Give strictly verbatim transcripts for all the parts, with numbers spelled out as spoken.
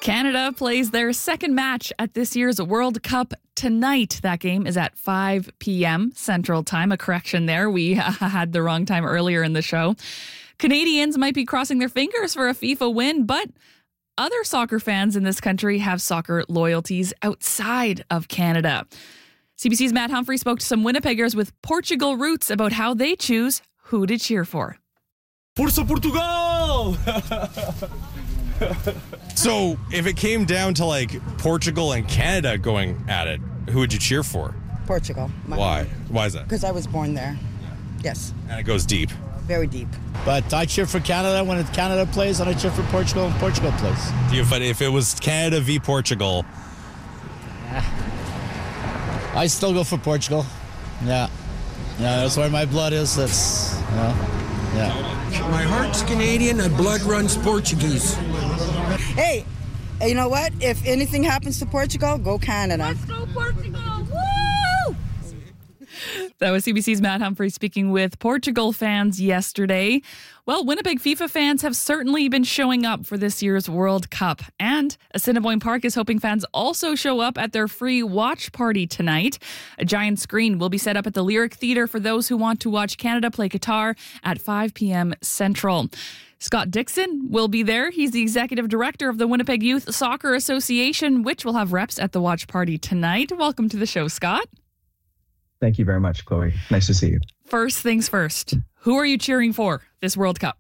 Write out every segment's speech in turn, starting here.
Canada plays their second match at this year's World Cup tonight. That game is at five p.m. Central Time. A correction there. We had the wrong time earlier in the show. Canadians might be crossing their fingers for a FIFA win, but other soccer fans in this country have soccer loyalties outside of Canada. C B C's Matt Humphrey spoke to some Winnipeggers with Portugal roots about how they choose who to cheer for. Força Portugal! So, if it came down to like Portugal and Canada going at it, who would you cheer for? Portugal. Why? Why is that? Because I was born there. Yes. And it goes deep. Very deep. But I cheer for Canada when Canada plays, and I cheer for Portugal when Portugal plays. If, if it was Canada v Portugal, I still go for Portugal. Yeah. Yeah, that's where my blood is. That's, you know, yeah. My heart's Canadian, my blood runs Portuguese. Hey, you know what? If anything happens to Portugal, go Canada. Let's go Portugal! Woo! That was C B C's Matt Humphrey speaking with Portugal fans yesterday. Well, Winnipeg FIFA fans have certainly been showing up for this year's World Cup. And Assiniboine Park is hoping fans also show up at their free watch party tonight. A giant screen will be set up at the Lyric Theatre for those who want to watch Canada play Qatar at five p.m. Central. Scott Dixon will be there. He's the executive director of the Winnipeg Youth Soccer Association, which will have reps at the watch party tonight. Welcome to the show, Scott. Thank you very much, Chloe. Nice to see you. First things first, who are you cheering for this World Cup?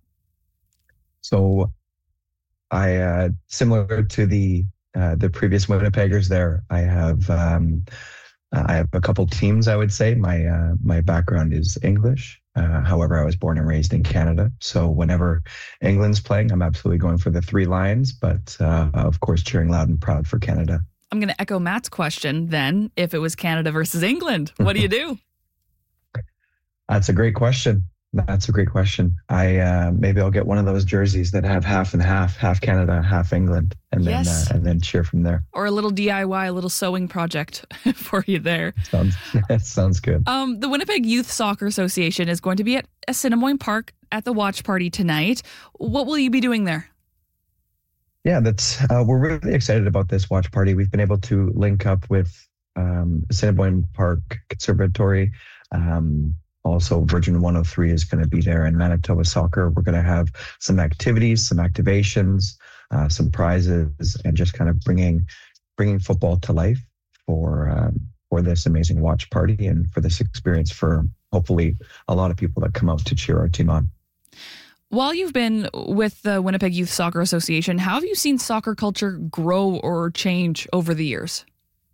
So, I uh, similar to the uh, the previous Winnipeggers, there I have um, I have a couple teams. I would say my uh, my background is English. Uh, however, I was born and raised in Canada. So whenever England's playing, I'm absolutely going for the Three Lions. But uh, of course, cheering loud and proud for Canada. I'm going to echo Matt's question then. If it was Canada versus England, what do you do? That's a great question. That's a great question. I uh, maybe I'll get one of those jerseys that have half and half, half Canada, half England, and then Yes. uh, and then cheer from there. Or a little D I Y, a little sewing project for you there. Sounds that sounds good. Um, the Winnipeg Youth Soccer Association is going to be at Assiniboine Park at the watch party tonight. What will you be doing there? Yeah, that's uh, we're really excited about this watch party. We've been able to link up with um, Assiniboine Park Conservatory. Um, also, Virgin one oh three is going to be there, and Manitoba Soccer. We're going to have some activities, some activations, uh, some prizes, and just kind of bringing bringing football to life for um, for this amazing watch party and for this experience for hopefully a lot of people that come out to cheer our team on. While you've been with the Winnipeg Youth Soccer Association, how have you seen soccer culture grow or change over the years?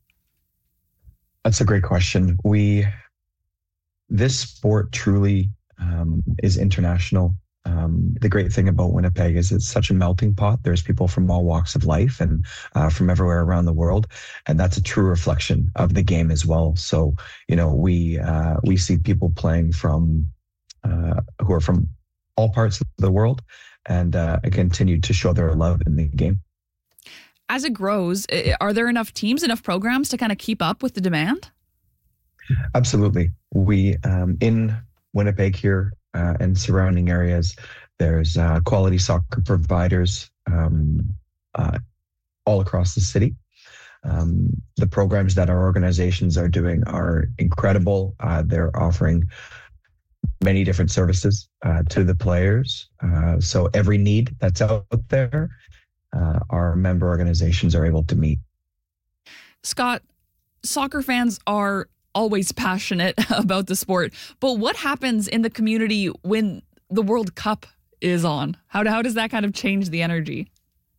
That's a great question. We, this sport truly um, is international. Um, the great thing about Winnipeg is it's such a melting pot. There's people from all walks of life and uh, from everywhere around the world, and that's a true reflection of the game as well. So, you know, we uh, we see people playing from uh, who are from all parts of the world and uh, continue to show their love in the game. As it grows, are there enough teams, enough programs to kind of keep up with the demand? Absolutely. We, um, in Winnipeg here uh, and surrounding areas, there's uh, quality soccer providers um, uh, all across the city. Um, the programs that our organizations are doing are incredible. Uh, they're offering many different services uh, to the players. Uh, so every need that's out there, uh, our member organizations are able to meet. Scott, soccer fans are always passionate about the sport, but what happens in the community when the World Cup is on? How, how does that kind of change the energy?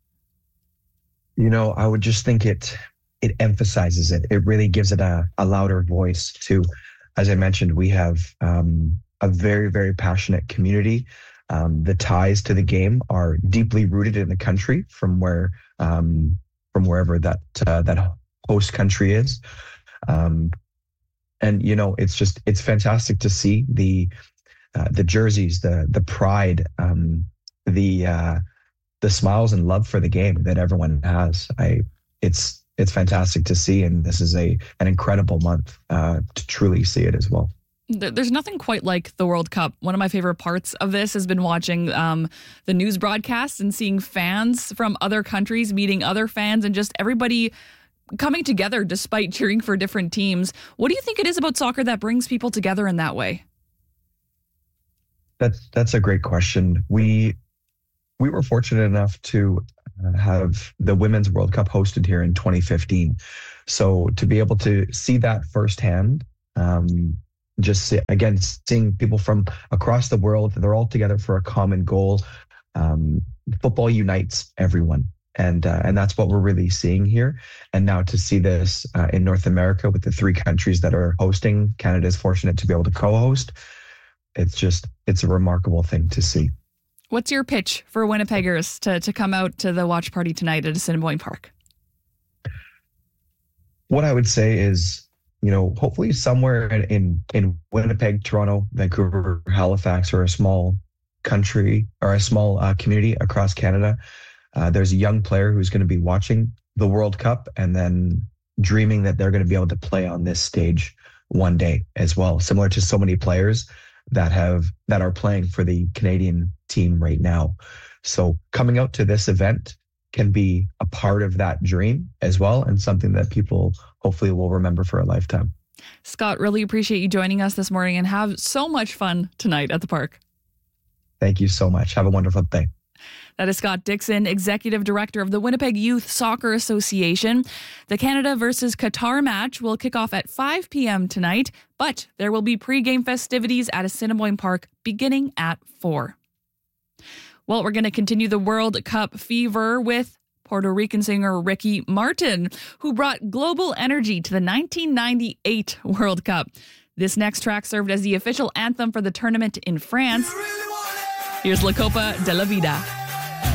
You know, I would just think it it emphasizes it. It really gives it a, a louder voice to, as I mentioned, we have um, a very, very passionate community. Um, the ties to the game are deeply rooted in the country from where, um, from wherever that uh, that host country is, um, and you know, it's just it's fantastic to see the uh, the jerseys, the the pride, um, the uh, the smiles and love for the game that everyone has. I it's it's fantastic to see, and this is a an incredible month uh, to truly see it as well. There's nothing quite like the World Cup. One of my favorite parts of this has been watching um, the news broadcasts and seeing fans from other countries meeting other fans and just everybody coming together despite cheering for different teams. What do you think it is about soccer that brings people together in that way? That's that's a great question. We we were fortunate enough to uh, have the Women's World Cup hosted here in twenty fifteen. So to be able to see that firsthand, um, just see, again, seeing people from across the world, they're all together for a common goal. Um, football unites everyone. And uh, and that's what we're really seeing here. And now to see this uh, in North America with the three countries that are hosting, Canada is fortunate to be able to co-host. It's just, it's a remarkable thing to see. What's your pitch for Winnipeggers to, to come out to the watch party tonight at Assiniboine Park? What I would say is, you know, hopefully somewhere in, in, in Winnipeg, Toronto, Vancouver, Halifax, or a small country or a small uh, community across Canada, uh, there's a young player who's going to be watching the World Cup and then dreaming that they're going to be able to play on this stage one day as well, similar to so many players that have that are playing for the Canadian team right now. So coming out to this event can be a part of that dream as well, and something that people hopefully will remember for a lifetime. Scott, really appreciate you joining us this morning and have so much fun tonight at the park. Thank you so much. Have a wonderful day. That is Scott Dixon, Executive Director of the Winnipeg Youth Soccer Association. The Canada versus Qatar match will kick off at five p.m. tonight, but there will be pre-game festivities at Assiniboine Park beginning at four. Well, we're going to continue the World Cup fever with Puerto Rican singer Ricky Martin, who brought global energy to the nineteen ninety-eight World Cup. This next track served as the official anthem for the tournament in France. Here's La Copa de la Vida.